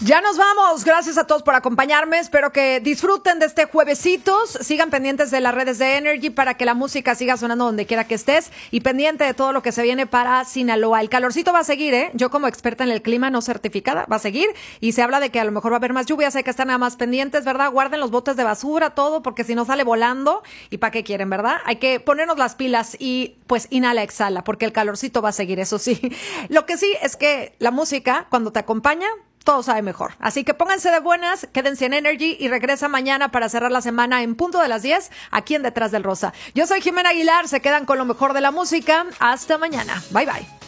Ya nos vamos. Gracias a todos por acompañarme. Espero que disfruten de este juevesitos. Sigan pendientes de las redes de Energy para que la música siga sonando donde quiera que estés. Y pendiente de todo lo que se viene para Sinaloa. El calorcito va a seguir, ¿eh? Yo como experta en el clima no certificada, va a seguir. Y se habla de que a lo mejor va a haber más lluvias. Hay que estar nada más pendientes, ¿verdad? Guarden los botes de basura, todo, porque si no sale volando. ¿Y para qué quieren, verdad? Hay que ponernos las pilas y pues inhala, exhala, porque el calorcito va a seguir, eso sí. Lo que sí es que la música, cuando te acompaña, todo sabe mejor. Así que pónganse de buenas, quédense en Energy y regresa mañana para cerrar la semana en punto de las 10 aquí en Detrás del Rosa. Yo soy Jimena Aguilar, se quedan con lo mejor de la música. Hasta mañana. Bye bye.